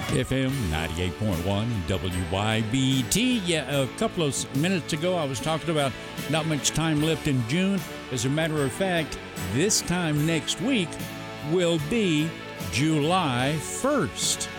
FM 98.1 WYBT. Yeah, a couple of minutes ago I was talking about not much time left in June. As a matter of fact, this time next week will be July 1st.